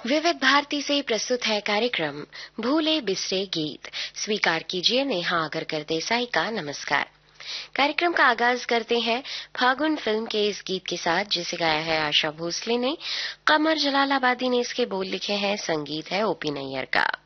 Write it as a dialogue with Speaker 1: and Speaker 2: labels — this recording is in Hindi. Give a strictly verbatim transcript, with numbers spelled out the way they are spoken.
Speaker 1: विविध भारती से प्रस्तुत है कार्यक्रम भूले बिसरे गीत। स्वीकार कीजिए नेहा आगरकर देसाई का नमस्कार। कार्यक्रम का आगाज करते हैं फागुन फिल्म के इस गीत के साथ, जिसे गाया है आशा भोसले ने। कमर जलालाबादी ने इसके बोल लिखे हैं, संगीत है ओपी नैयर का।